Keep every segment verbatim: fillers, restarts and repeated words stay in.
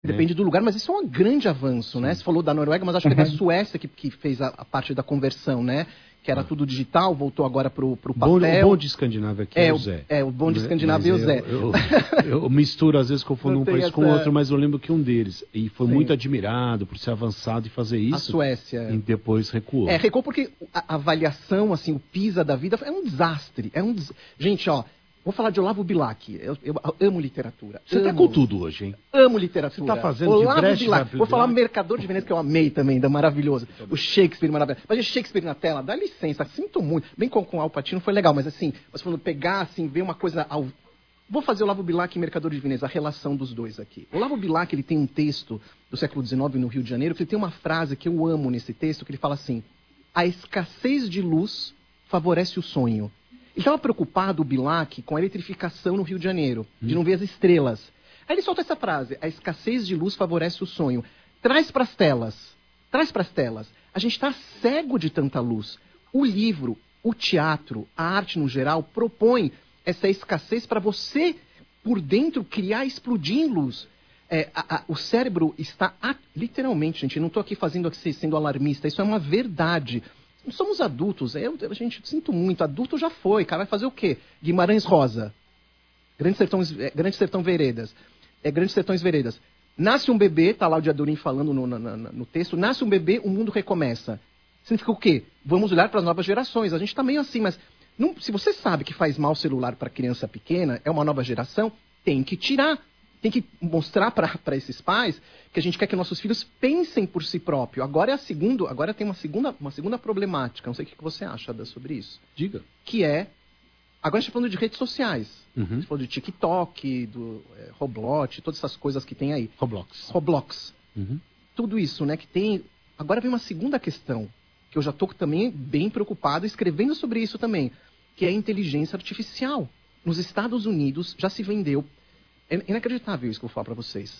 Depende é. do lugar, mas isso é um grande avanço, né? Você falou da Noruega, mas acho que uhum. é a Suécia que, que fez a, a parte da conversão, né? Que era tudo digital, voltou agora para o papel. Bom, o bom de Escandinávia aqui é, é o Zé. É, o bom de Escandinávia é o Zé. Eu, eu, eu misturo, às vezes, confundo um país essa... com o outro, mas eu lembro que um deles, e foi Sim. muito admirado por ser avançado e fazer isso. A Suécia. E depois recuou. É, recuou porque a avaliação, assim, o PISA da vida é um desastre. É um des... Gente, ó, vou falar de Olavo Bilac. Eu, eu, eu amo literatura. Você amo. tá com tudo hoje, hein? Amo literatura. Você tá fazendo Olavo de breche, Bilac. Vou falar Mercador de Veneza, que eu amei também, da maravilhoso. O Shakespeare, maravilhoso. Mas Shakespeare na tela, dá licença, sinto muito. Bem com, com Al Pacino foi legal, mas assim, mas quando pegar, assim, ver uma coisa... Ao... Vou fazer Olavo Bilac e Mercador de Veneza, a relação dos dois aqui. Olavo Bilac, ele tem um texto do século dezenove no Rio de Janeiro, que ele tem uma frase que eu amo nesse texto, que ele fala assim: a escassez de luz favorece o sonho. Ele estava preocupado, o Bilac, com a eletrificação no Rio de Janeiro, hum. de não ver as estrelas. Aí ele solta essa frase: a escassez de luz favorece o sonho. Traz para as telas. Traz para as telas. A gente está cego de tanta luz. O livro, o teatro, a arte no geral, propõe essa escassez para você, por dentro, criar e explodir em luz. É, a, a, o cérebro está, a, literalmente, gente, eu não estou aqui fazendo aqui sendo alarmista, isso é uma verdade. Somos adultos, eu, eu, gente, eu sinto muito, adulto já foi, cara, vai fazer o quê? Guimarães Rosa, Grande Sertão, é, Grande Sertão Veredas, é Grande Sertões Veredas. Nasce um bebê, tá lá o Diadorim falando no, no, no, no texto, nasce um bebê, o mundo recomeça. Significa o quê? Vamos olhar para as novas gerações, a gente está meio assim, mas não, se você sabe que faz mal celular para criança pequena, é uma nova geração, tem que tirar. Tem que mostrar para esses pais que a gente quer que nossos filhos pensem por si próprios. Agora é a segunda, agora tem uma segunda, uma segunda problemática. Não sei o que você acha da, sobre isso. Diga. Que é, agora a gente está falando de redes sociais. Uhum. A gente falou de TikTok, do é, Roblox, todas essas coisas que tem aí. Roblox. Roblox. Uhum. Tudo isso, né, que tem... Agora vem uma segunda questão, que eu já estou também bem preocupado, escrevendo sobre isso também, que é a inteligência artificial. Nos Estados Unidos já se vendeu... É inacreditável isso que eu vou falar para vocês.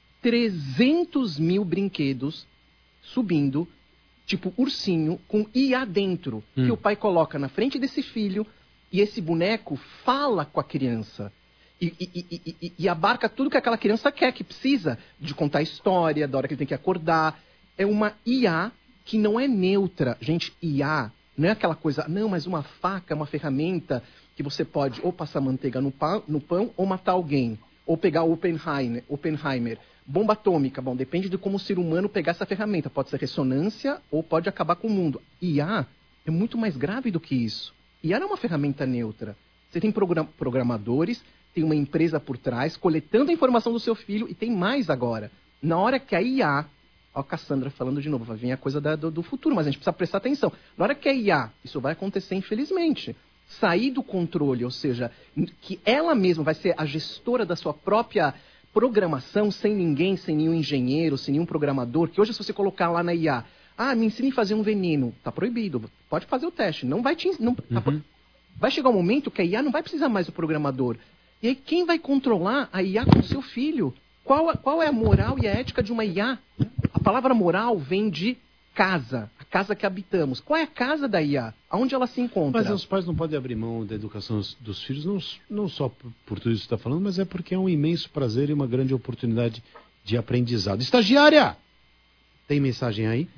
trezentos mil brinquedos subindo, tipo ursinho, com I A dentro, hum. que o pai coloca na frente desse filho e esse boneco fala com a criança. E, e, e, e, e abarca tudo que aquela criança quer, que precisa de contar a história, da hora que ele tem que acordar. É uma I A que não é neutra. Gente, I A não é aquela coisa, não, mas uma faca é uma ferramenta que você pode ou passar manteiga no pão, no pão ou matar alguém. Ou pegar o Oppenheimer, Oppenheimer. Bomba atômica, bom, depende de como o ser humano pegar essa ferramenta. Pode ser ressonância ou pode acabar com o mundo. I A é muito mais grave do que isso. I A não é uma ferramenta neutra. Você tem program programadores, tem uma empresa por trás, coletando a informação do seu filho, e tem mais agora. Na hora que a I A... Ó, a Cassandra falando de novo, vai vir a coisa da, do, do futuro, mas a gente precisa prestar atenção. Na hora que a I A, isso vai acontecer infelizmente, sair do controle, ou seja, que ela mesma vai ser a gestora da sua própria programação, sem ninguém, sem nenhum engenheiro, sem nenhum programador, que hoje se você colocar lá na I A, ah, me ensine a fazer um veneno, tá proibido, pode fazer o teste, não vai te... Não, tá, uhum. Vai chegar um momento que a I A não vai precisar mais do programador. E aí quem vai controlar a I A com o seu filho? Qual, qual é a moral e a ética de uma I A? A palavra moral vem de casa, a casa que habitamos. Qual é a casa da I A? Aonde ela se encontra? Mas os pais não podem abrir mão da educação dos filhos, não, não só por, por tudo isso que você está falando, mas é porque é um imenso prazer e uma grande oportunidade de aprendizado. Estagiária! Tem mensagem aí?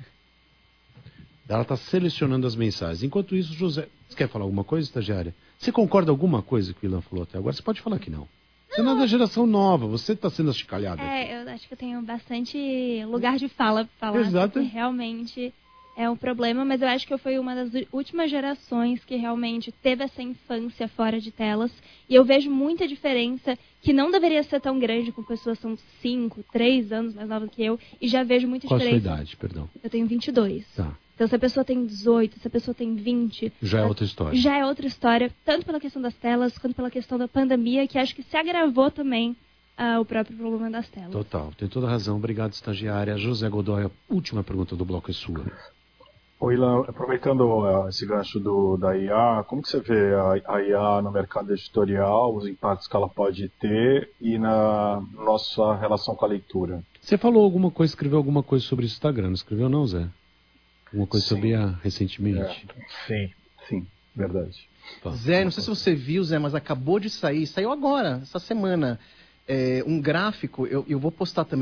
Ela está selecionando as mensagens. Enquanto isso, José... Você quer falar alguma coisa, estagiária? Você concorda com alguma coisa que o Ilan falou até agora? Você pode falar que não. Você não é da geração nova, você está sendo achicalhada. É, aqui. Eu acho que eu tenho bastante lugar de fala para falar. Exato. Realmente é um problema, mas eu acho que eu fui uma das últimas gerações que realmente teve essa infância fora de telas. E eu vejo muita diferença, que não deveria ser tão grande, com pessoas que são cinco, três anos mais novas que eu, e já vejo muita Qual diferença. Qual a sua idade, perdão? Eu tenho vinte e dois. Tá. Então, se a pessoa tem dezoito, se a pessoa tem vinte... Já é outra história. Já é outra história, tanto pela questão das telas, quanto pela questão da pandemia, que acho que se agravou também uh, o próprio problema das telas. Total, tem toda a razão. Obrigado, estagiária. José Godoy, a última pergunta do bloco é sua. Oi, Ilan, aproveitando uh, esse gancho do, da I A, como que você vê a, a I A no mercado editorial, os impactos que ela pode ter e na nossa relação com a leitura? Você falou alguma coisa, escreveu alguma coisa sobre o Instagram, não escreveu não, Zé? Uma coisa sim. sobre a recentemente. É, sim, sim, verdade. Tá. Zé, não sei se você viu, Zé, mas acabou de sair, saiu agora, essa semana, é, um gráfico, eu, eu vou postar também.